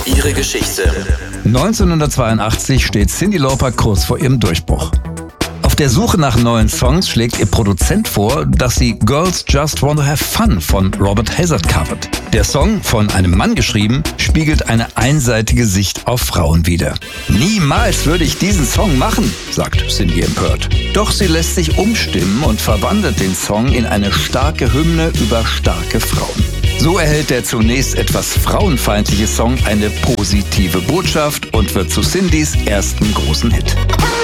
Ihre Geschichte. 1982 steht Cyndi Lauper kurz vor ihrem Durchbruch. Auf der Suche nach neuen Songs schlägt ihr Produzent vor, dass sie Girls Just Wanna Have Fun von Robert Hazard covert. Der Song, von einem Mann geschrieben, spiegelt eine einseitige Sicht auf Frauen wider. Niemals würde ich diesen Song machen, sagt Cyndi empört. Doch sie lässt sich umstimmen und verwandelt den Song in eine starke Hymne über starke Frauen. So erhält der zunächst etwas frauenfeindliche Song eine positive Botschaft und wird zu Cyndis ersten großen Hit.